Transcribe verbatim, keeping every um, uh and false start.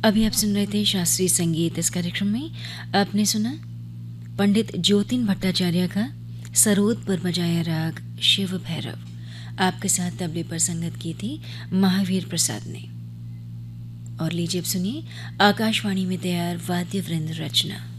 अभी आप सुन रहे थे शास्त्रीय संगीत। इस कार्यक्रम में आपने सुना पंडित ज्योतिन भट्टाचार्य का सरोद पर बजाया राग शिव भैरव। आपके साथ तबले पर संगत की थी महावीर प्रसाद ने। और लीजिए अब सुनिए आकाशवाणी में तैयार वाद्य वृंद रचना।